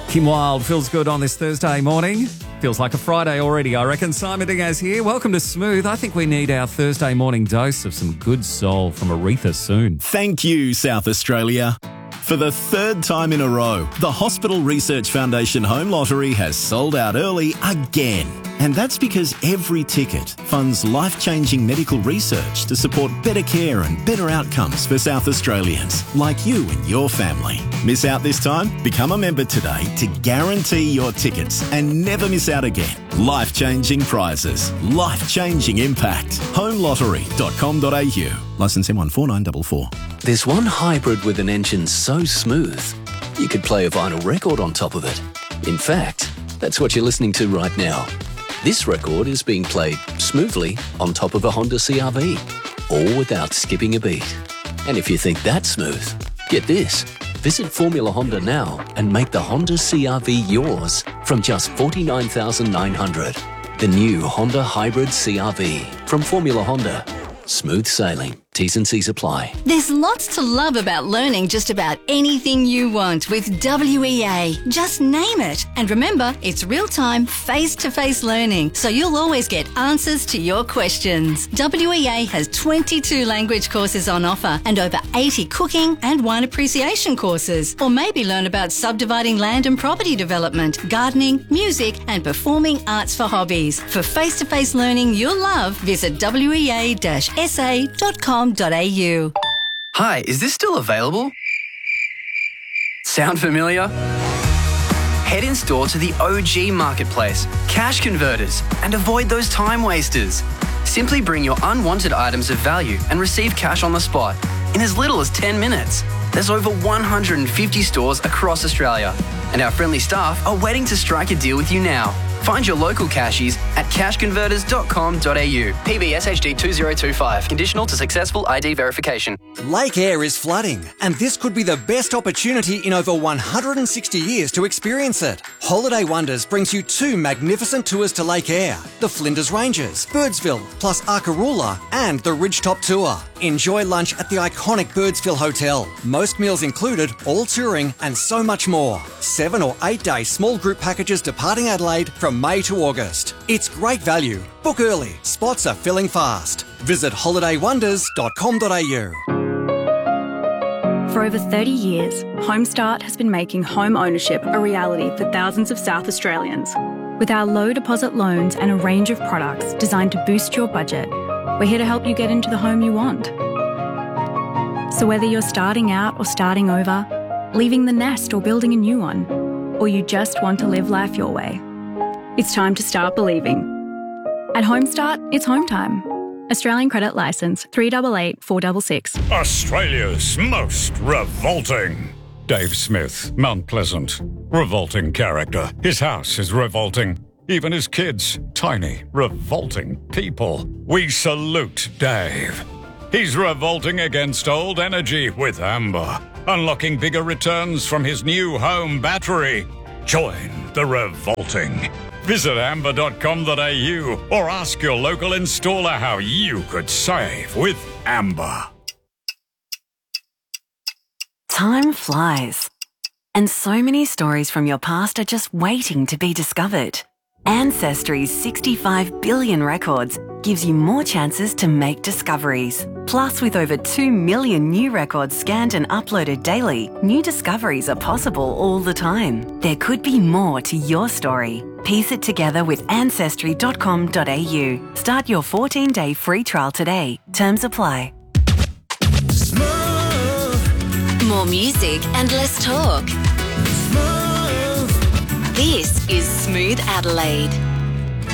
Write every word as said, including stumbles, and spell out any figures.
Kim Wilde feels good on this Thursday morning. Feels like a Friday already, I reckon. Simon Diaz here. Welcome to Smooth. I think we need our Thursday morning dose of some good soul from Aretha soon. Thank you, South Australia. For the third time in a row, the Hospital Research Foundation Home Lottery has sold out early again. And that's because every ticket funds life-changing medical research to support better care and better outcomes for South Australians, like you and your family. Miss out this time? Become a member today to guarantee your tickets and never miss out again. Life-changing prizes, life-changing impact. home lottery dot com dot a u. Licence M one four nine four four. There's one hybrid with an engine so smooth, you could play a vinyl record on top of it. In fact, that's what you're listening to right now. This record is being played smoothly on top of a Honda C R V, all without skipping a beat. And if you think that's smooth, get this. Visit Formula Honda now and make the Honda C R V yours from just forty-nine thousand nine hundred dollars. The new Honda Hybrid C R V from Formula Honda. Smooth sailing. T's and C's apply. There's lots to love about learning just about anything you want with W E A. Just name it. And remember, it's real-time, face-to-face learning, so you'll always get answers to your questions. W E A has twenty-two language courses on offer and over eighty cooking and wine appreciation courses. Or maybe learn about subdividing land and property development, gardening, music and performing arts for hobbies. For face-to-face learning you'll love, visit w e a dash s a dot com dot a u. Hi, is this still available? Sound familiar? Head in store to the O G Marketplace, Cash Converters, and avoid those time wasters. Simply bring your unwanted items of value and receive cash on the spot in as little as ten minutes. There's over one hundred fifty stores across Australia, and our friendly staff are waiting to strike a deal with you now. Find your local cashies at cash converters dot com dot a u. P B S H D two zero two five. Conditional to successful I D verification. Lake Eyre is flooding, and this could be the best opportunity in over one hundred sixty years to experience it. Holiday Wonders brings you two magnificent tours to Lake Eyre, the Flinders Ranges, Birdsville, plus Arkaroola, and the Ridgetop Tour. Enjoy lunch at the iconic Birdsville Hotel. Most meals included, all touring, and so much more. Seven or eight day small group packages departing Adelaide from May to August. It's great value. Book early. Spots are filling fast. Visit holiday wonders dot com dot a u. For over thirty years, Homestart has been making home ownership a reality for thousands of South Australians. With our low deposit loans and a range of products designed to boost your budget, we're here to help you get into the home you want. So whether you're starting out or starting over, leaving the nest or building a new one, or you just want to live life your way, it's time to start believing. At Homestart, it's home time. Australian Credit Licence three eight eight four six six. Australia's most revolting. Dave Smith, Mount Pleasant. Revolting character. His house is revolting. Even his kids, tiny, revolting people. We salute Dave. He's revolting against old energy with Amber, unlocking bigger returns from his new home battery. Join the revolting. Visit amber dot com dot a u or ask your local installer how you could save with Amber. Time flies, and so many stories from your past are just waiting to be discovered. Ancestry's sixty-five billion records gives you more chances to make discoveries. Plus, with over two million new records scanned and uploaded daily, new discoveries are possible all the time. There could be more to your story. Piece it together with ancestry dot com dot a u. Start your fourteen day free trial today. Terms apply. Smooth. More music and less talk. Smooth. This is Smooth Adelaide.